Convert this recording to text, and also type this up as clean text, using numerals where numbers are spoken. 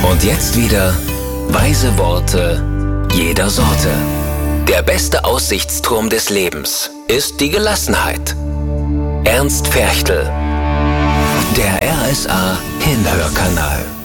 Und jetzt wieder weise Worte jeder Sorte. Der beste Aussichtsturm des Lebens ist die Gelassenheit. Ernst Ferchtl. Der RSA Hinhörkanal.